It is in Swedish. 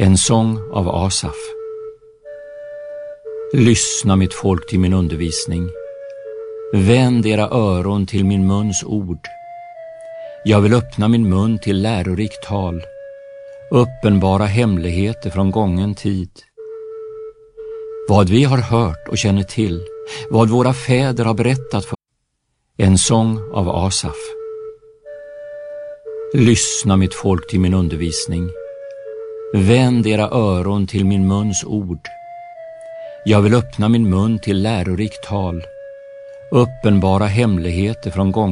En sång av Asaf. Lyssna mitt folk till min undervisning. Vänd era öron till min muns ord. Jag vill öppna min mun till lärorikt tal, uppenbara hemligheter från gången tid. Vad vi har hört och känner till, vad våra fäder har berättat för. En sång av Asaf. Lyssna mitt folk till min undervisning. Vänd era öron till min muns ord. Jag vill öppna min mun till lärorikt tal, uppenbara hemligheter från gången.